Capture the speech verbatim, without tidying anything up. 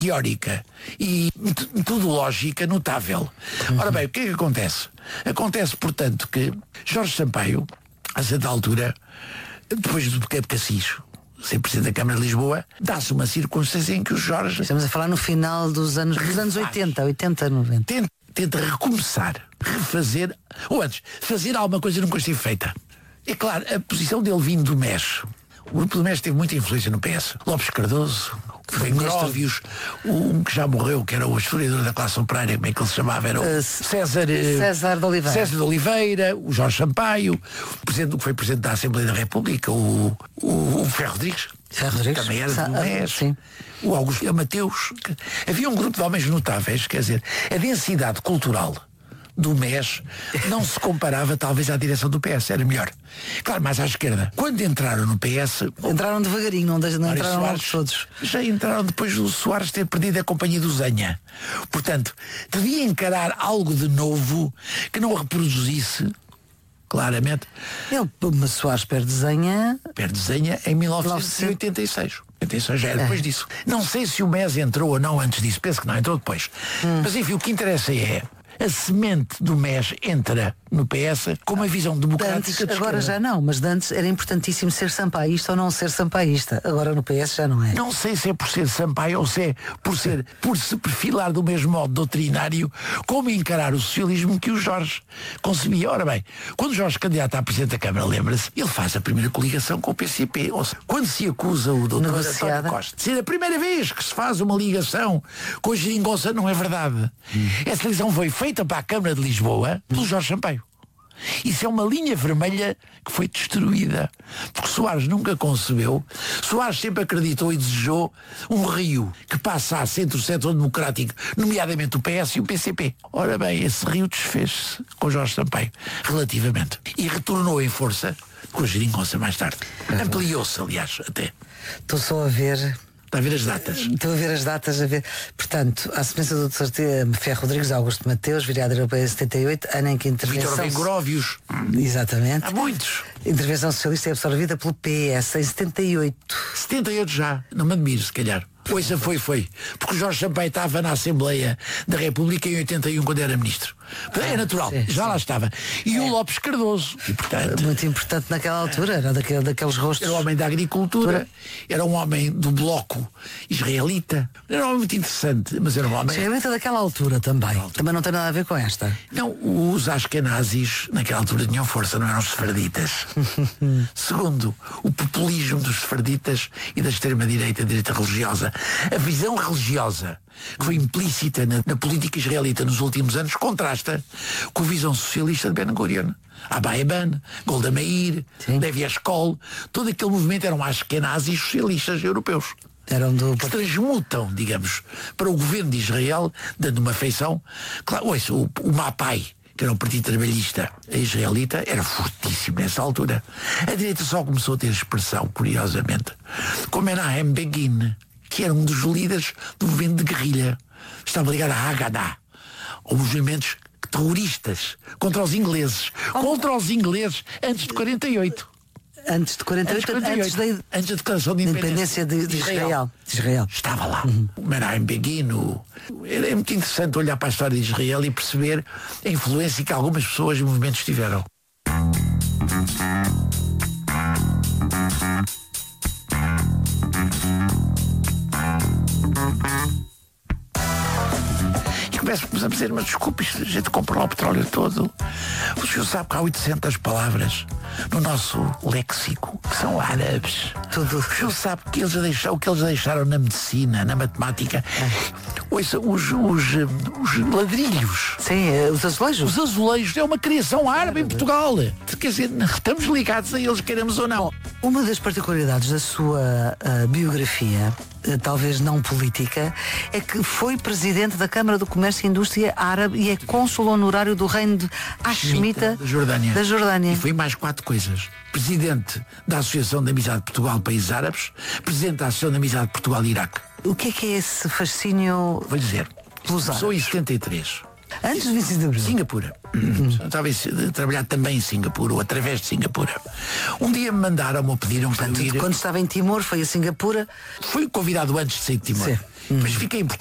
teórica e metodológica notável. Uhum. Ora bem, o que é que acontece? Acontece, portanto, que Jorge Sampaio, a certa altura, depois do Cassis, ser Presidente da Câmara de Lisboa, dá-se uma circunstância em que o Jorge... Estamos a falar no final dos anos, dos anos oitenta, oitenta, noventa. Tenta, tenta recomeçar, refazer, ou antes, fazer alguma coisa que nunca esteve feita. É claro, a posição dele vindo do M E S. O grupo do M E S teve muita influência no P S. Lopes Cardoso, que foi Gróvios, um que já morreu, que era o historiador da classe operária, como é que ele se chamava? Era o uh, César, César de Oliveira. César de Oliveira, o Jorge Sampaio, o presidente, que foi Presidente da Assembleia da República, o, o, o Ferro Rodrigues. Ferro Rodrigues. Também era do M E S. Sim. O Augusto Mateus. Havia um grupo de homens notáveis, quer dizer, a densidade cultural do M E S não se comparava talvez à direção do P S, era melhor. Claro, mais à esquerda. Quando entraram no P S... Entraram devagarinho, não, não entraram Soares, todos. Já entraram depois do Soares ter perdido a companhia do Zenha. Portanto, devia encarar algo de novo que não reproduzisse, claramente. Ele, mas Soares perde Zenha... Perde Zenha em mil novecentos e oitenta e seis. oitenta e seis já é depois é. disso. Não sei se o M E S entrou ou não antes disso, penso que não, entrou depois. Hum. Mas enfim, o que interessa é a semente do M E S entra no P S com uma visão democrática de agora esquerda. Já não, mas de antes era importantíssimo ser sampaísta ou não ser sampaísta. Agora no P S já não é. Não sei se é por ser Sampaio ou se é por, ser, por se perfilar do mesmo modo doutrinário como encarar o socialismo que o Jorge concebia. Ora bem, quando o Jorge candidato à Presidente da Câmara, lembra-se, ele faz a primeira coligação com o P C P. Ou seja, quando se acusa o doutor António Costa de ser a primeira vez que se faz uma ligação com a geringonça, não é verdade. Hum. Essa ligação foi feita para a Câmara de Lisboa pelo Jorge Sampaio. Isso é uma linha vermelha que foi destruída, porque Soares nunca concebeu. Soares sempre acreditou e desejou um rio que passasse entre o setor democrático, nomeadamente o P S e o P C P. Ora bem, esse rio desfez-se com Jorge Sampaio, relativamente, e retornou em força com a geringonça mais tarde. Ampliou-se, aliás, até. Estou só a ver... Está a ver as datas? Estou a ver as datas, a ver. Portanto, à semelhança do doutor Ferro Rodrigues, Augusto Mateus, vereador europeu em setenta e oito, ano em que a intervenção... Vítor Gróvios. Exatamente. Há muitos. A intervenção socialista é absorvida pelo P S em setenta e oito. setenta e oito já, não me admiro, se calhar. Pois foi, foi. Porque o Jorge Sampaio estava na Assembleia da República em oitenta e um, quando era ministro. É natural, sim, já sim. lá estava. E é. o Lopes Cardoso. E, portanto, muito importante naquela altura, era daquele, daqueles rostos. Era um homem da agricultura, era um homem do bloco israelita. Era um homem muito interessante, mas era um homem... Israelita daquela altura também. Altura. Também não tem nada a ver com esta. Não, os askenazis naquela altura tinham força, não eram os sefarditas. Segundo, o populismo dos sefarditas e da extrema-direita, direita religiosa. A visão religiosa que foi implícita na, na política israelita nos últimos anos contrasta com a visão socialista de Ben Gurion. Abba Eban, Golda Meir, Levi Eshkol, todo aquele movimento eram askenazis socialistas europeus. Eram do... que transmutam, digamos, para o governo de Israel, dando uma feição. Claro, ouça, o, o Mapai, que era um partido trabalhista israelita, era fortíssimo nessa altura. A direita só começou a ter expressão, curiosamente, com Menahem Begin, que era um dos líderes do movimento de guerrilha. Estava ligado à Haggadah, aos movimentos terroristas contra os ingleses. Oh. Contra os ingleses antes de quarenta e oito. Antes de quarenta e oito, antes, de quarenta e oito, antes, de, antes da declaração de independência, independência de, de, Israel. Israel. de Israel. Estava lá. Uhum. O Menahem Begin. O... É muito interessante olhar para a história de Israel e perceber a influência que algumas pessoas e movimentos tiveram. E começo a dizer, mas desculpe, a gente compra lá o petróleo todo. O senhor sabe que há oitocentas palavras no nosso léxico que são árabes. Tudo. O senhor sabe que eles deixaram, o que eles deixaram na medicina, na matemática. Ouça, os, os, os ladrilhos. Sim, os azulejos. Os azulejos é uma criação árabe em Portugal. Quer dizer, estamos ligados a eles, queremos ou não. Bom, uma das particularidades da sua uh, biografia, uh, talvez não política, é que foi presidente da Câmara do Comércio e Indústria Árabe e é cônsul honorário do reino de Hashemita da Jordânia. da Jordânia. E foi mais quatro coisas. Presidente da Associação de Amizade de Portugal-Países Árabes, presidente da Associação de Amizade de Portugal-Iraque. O que é que é esse fascínio? Vou dizer, pelos sou em setenta e três. Antes de vir Singapura. Singapura. Uhum. Estava a trabalhar também em Singapura, ou através de Singapura. Um dia me mandaram-me ou pediram para Portanto, ir. quando estava em Timor, foi a Singapura. Fui convidado antes de sair de Timor. Sim. Mas fiquei em